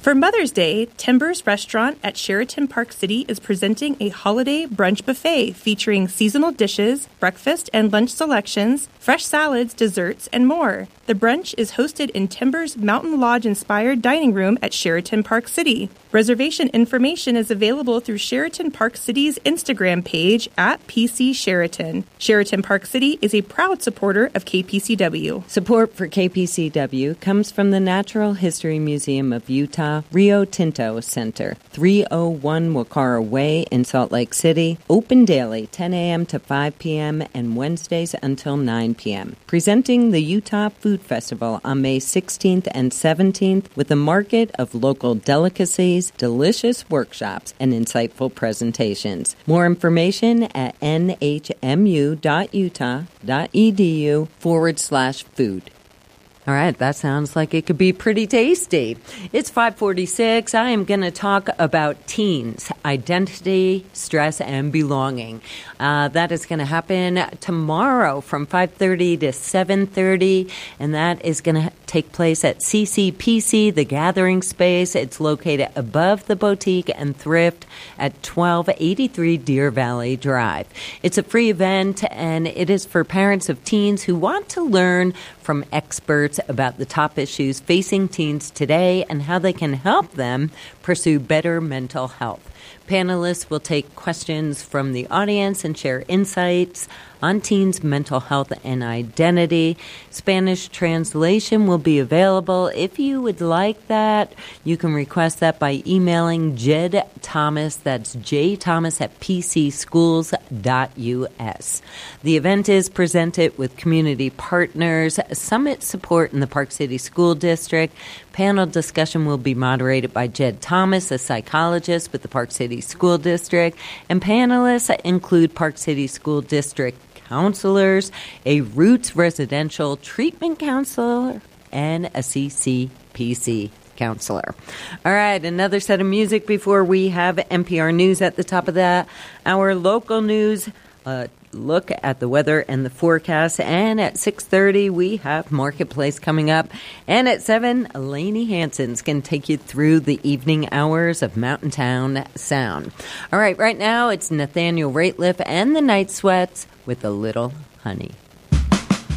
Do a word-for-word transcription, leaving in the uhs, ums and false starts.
For Mother's Day, Timbers Restaurant at Sheraton Park City is presenting a holiday brunch buffet featuring seasonal dishes, breakfast and lunch selections, fresh salads, desserts, and more. The brunch is hosted in Timbers Mountain Lodge-inspired dining room at Sheraton Park City. Reservation information is available through Sheraton Park City's Instagram page at P C Sheraton. Sheraton Park City is a proud supporter of K P C W. Support for K P C W comes from the Natural History Museum of Utah Rio Tinto Center, three oh one Wakara Way in Salt Lake City. Open daily, ten a.m. to five p.m. and Wednesdays until nine p.m. Presenting the Utah Food Festival on May sixteenth and seventeenth with a market of local delicacies, delicious workshops, and insightful presentations. More information at nhmu.utah.edu forward slash food. All right, that sounds like it could be pretty tasty. It's five forty-six. I am going to talk about teens, identity, stress, and belonging. Uh, that is going to happen tomorrow from five thirty to seven thirty, and that is going to take place at C C P C, the Gathering Space. It's located above the Boutique and Thrift at twelve eighty-three Deer Valley Drive. It's a free event, and it is for parents of teens who want to learn from experts about the top issues facing teens today and how they can help them pursue better mental health. Panelists will take questions from the audience and share insights on teens' mental health and identity. Spanish translation will be available. If you would like that, you can request that by emailing Jed Thomas. That's J Thomas at p c schools dot u s. The event is presented with community partners, Summit Support in the Park City School District. Panel discussion will be moderated by Jed Thomas, a psychologist with the Park City School District, and panelists include Park City School District counselors, a Roots residential treatment counselor, and a C C P C counselor. All right, another set of music before we have N P R News at the top of that. Our local news, uh, look at the weather and the forecast. And at six thirty, we have Marketplace coming up. And at seven, Lainey Hanson's going to take you through the evening hours of Mountain Town Sound. All right, right now it's Nathaniel Rateliff and the Night Sweats with A Little Honey.